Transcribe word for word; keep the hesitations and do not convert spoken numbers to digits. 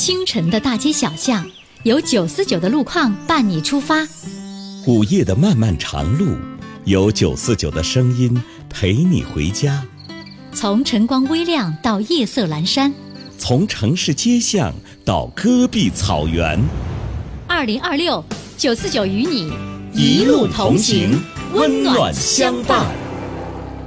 清晨的大街小巷，有九四九的路况伴你出发； 午夜的漫漫长路，有九四九的声音陪你回家。 从晨光微亮到夜色阑珊， 从城市街巷到戈壁草原。 二零二六九四九与你一路同行，温暖相伴。